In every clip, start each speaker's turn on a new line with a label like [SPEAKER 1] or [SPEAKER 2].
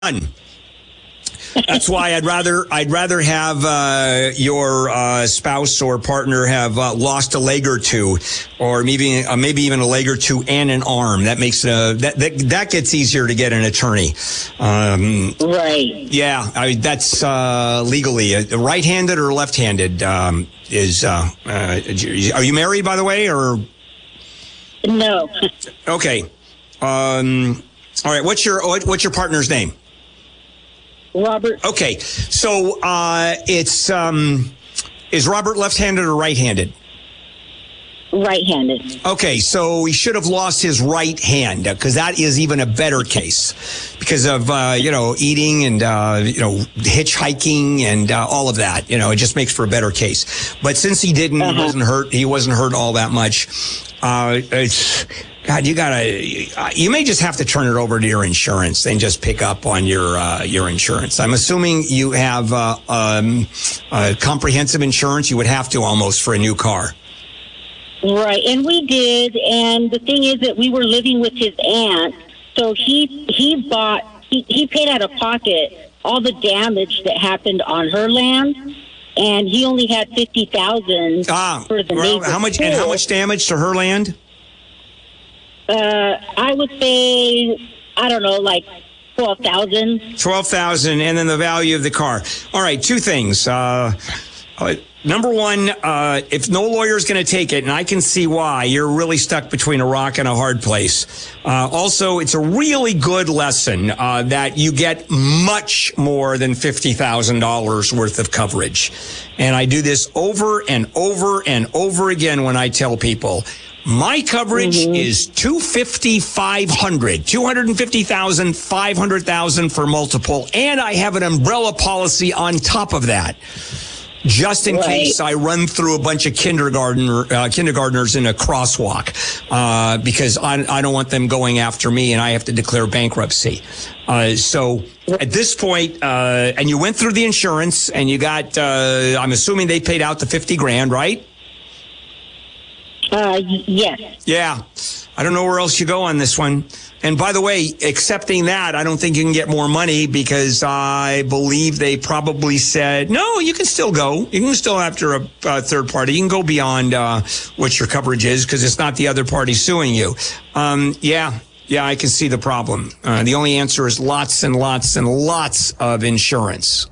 [SPEAKER 1] That's why I'd rather have your spouse or partner have lost a leg or two, or maybe even a leg or two and an arm. That makes that gets easier to get an attorney.
[SPEAKER 2] Right.
[SPEAKER 1] Yeah, that's legally right-handed or left-handed. Are you married, by the way, or
[SPEAKER 2] no?
[SPEAKER 1] Okay. All right. What's your partner's name?
[SPEAKER 2] Robert.
[SPEAKER 1] Okay, so is Robert left-handed or right-handed?
[SPEAKER 2] Right-handed.
[SPEAKER 1] Okay, so he should have lost his right hand, because that is even a better case because of eating and hitchhiking and all of that. It just makes for a better case. But since he didn't, he wasn't hurt all that much. God, you may just have to turn it over to your insurance and just pick up on your insurance. I'm assuming you have comprehensive insurance. You would have to almost for a new car.
[SPEAKER 2] Right, and we did. And the thing is that we were living with his aunt, so he paid out of pocket all the damage that happened on her land, and he only had $50,000 for the neighbor's
[SPEAKER 1] How much damage to her land?
[SPEAKER 2] I would say, I don't know, like $12,000.
[SPEAKER 1] $12,000, and then the value of the car. All right, two things. Number one, if no lawyer is going to take it, and I can see why, you're really stuck between a rock and a hard place. Also, it's a really good lesson that you get much more than $50,000 worth of coverage. And I do this over and over and over again when I tell people, my coverage is $250,000, $500,000, $250,000, $500,000 for multiple, and I have an umbrella policy on top of that, just in case I run through a bunch of kindergartners in a crosswalk, because I don't want them going after me and I have to declare bankruptcy. So at this point, and you went through the insurance and you got, I'm assuming they paid out the $50,000, right?
[SPEAKER 2] Yes.
[SPEAKER 1] Yeah. I don't know where else you go on this one. And by the way, accepting that, I don't think you can get more money, because I believe they probably said, no, you can still go. You can still, after a third party, you can go beyond what your coverage is, because it's not the other party suing you. Yeah, I can see the problem. The only answer is lots and lots and lots of insurance.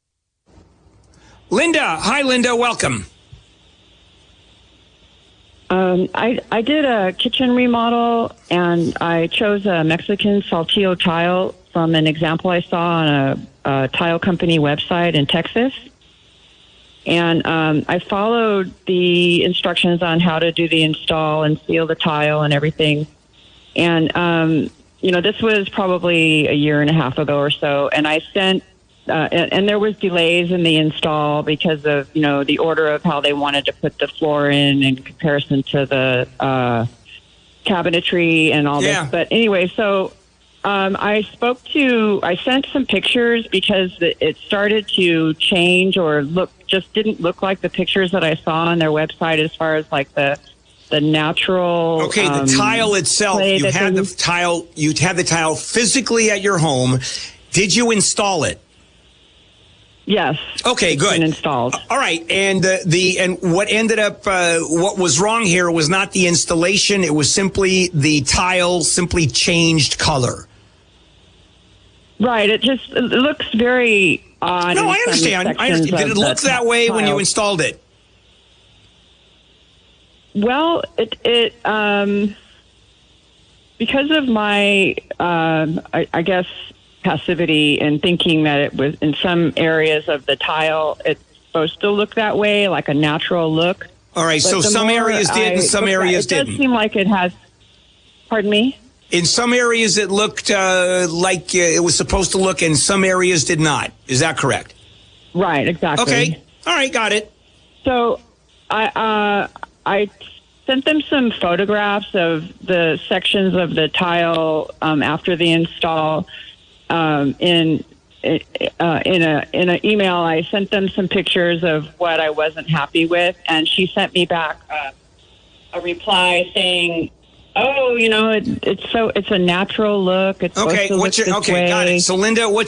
[SPEAKER 1] Linda. Hi, Linda. Welcome.
[SPEAKER 3] I did a kitchen remodel, and I chose a Mexican Saltillo tile from an example I saw on a tile company website in Texas. And I followed the instructions on how to do the install and seal the tile and everything. And, this was probably a year and a half ago or so, and I sent and there was delays in the install because of, the order of how they wanted to put the floor in comparison to the cabinetry and all this. But anyway, so I sent some pictures because it started to change or didn't look like the pictures that I saw on their website as far as like the natural.
[SPEAKER 1] Okay, the tile itself, you had the tile physically at your home. Did you install it?
[SPEAKER 3] Yes.
[SPEAKER 1] Okay, good.
[SPEAKER 3] Been installed.
[SPEAKER 1] All right, and what ended up, what was wrong here was not the installation; it was simply the tile changed color.
[SPEAKER 3] Right. It looks very odd.
[SPEAKER 1] No, I understand. Did it look that way tile when you installed it?
[SPEAKER 3] Well, it because of my, I guess, passivity and thinking that it was in some areas of the tile, it's supposed to look that way, like a natural look.
[SPEAKER 1] All right, so some areas did and some areas didn't.
[SPEAKER 3] It does seem like it has. Pardon me?
[SPEAKER 1] In some areas it looked like it was supposed to look, and some areas did not. Is that correct?
[SPEAKER 3] Right, exactly.
[SPEAKER 1] Okay, all right, got it.
[SPEAKER 3] So I sent them some photographs of the sections of the tile after the install. In an email, I sent them some pictures of what I wasn't happy with, and she sent me back a reply saying Oh, it's a natural look. It's supposed to look this way.
[SPEAKER 1] got it. So, Linda, what's